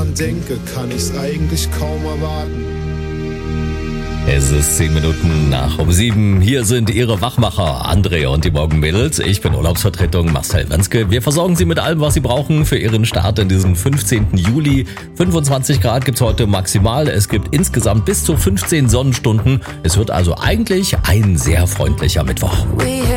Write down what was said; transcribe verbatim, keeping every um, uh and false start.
dran denke, kann ich's eigentlich kaum erwarten. Es ist zehn Minuten nach um sieben. Hier sind Ihre Wachmacher, André und die Morgenmädels. Ich bin Urlaubsvertretung Marcel Wenzke. Wir versorgen Sie mit allem, was Sie brauchen für Ihren Start in diesen fünfzehnten Juli. fünfundzwanzig Grad gibt's heute maximal. Es gibt insgesamt bis zu fünfzehn Sonnenstunden. Es wird also eigentlich ein sehr freundlicher Mittwoch.